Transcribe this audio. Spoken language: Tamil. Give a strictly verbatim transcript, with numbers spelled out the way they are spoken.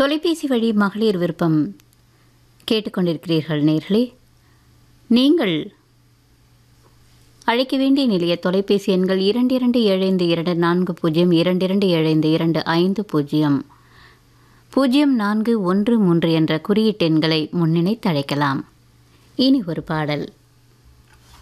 தொலைபேசி வழி மகளிர் விருப்பம் கேட்டுக்கொண்டிருக்கிறீர்கள் நேர்களே. நீங்கள் அழைக்க வேண்டிய நிலைய தொலைபேசி எண்கள் இரண்டு இரண்டு ஏழு ஐந்து இரண்டு நான்கு பூஜ்ஜியம் இரண்டு இரண்டு ஏழு ஐந்து இரண்டு ஐந்து பூஜ்ஜியம் பூஜ்ஜியம் நான்கு ஒன்று மூன்று என்ற குறியீட்டு எண்களை முன்னிணைத்து அழைக்கலாம். இனி ஒரு பாடல்.